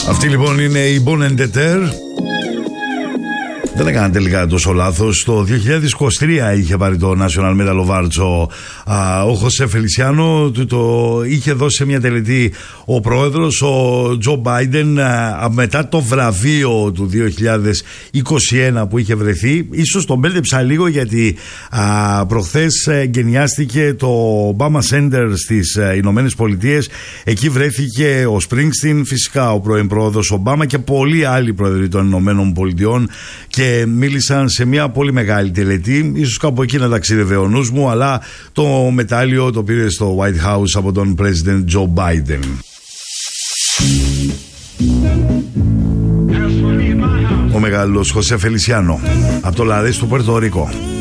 Αυτή λοιπόν είναι η Bon and Terre. Δεν έκανα τελικά τόσο λάθος. Το 2023 είχε πάρει το National Medal of Arts ο Χωσέ Φελισιάνο. Το είχε δώσει σε μια τελετή ο πρόεδρος, ο Τζο Μπάιντεν, μετά το βραβείο του 2021 που είχε βρεθεί. Ίσως τον μπέλτεψα λίγο, γιατί προχθές γενιάστηκε το Obama Center στις Ηνωμένες Πολιτείες. Εκεί βρέθηκε ο Σπρίνγκστιν, φυσικά ο πρώην πρόεδρος Ομπάμα και πολλοί άλλοι πρόεδροι των Ηνωμένων Πολιτειών, και μίλησαν σε μια πολύ μεγάλη τελετή. Ίσως κάπου εκεί να ταξίδευε ο νους μου, αλλά το μετάλλιο το πήρε στο White House από τον President Joe Biden. Ο μεγάλος Χωσέ Φελισιάνο από το Λαρές του Πουέρτο Ρίκο.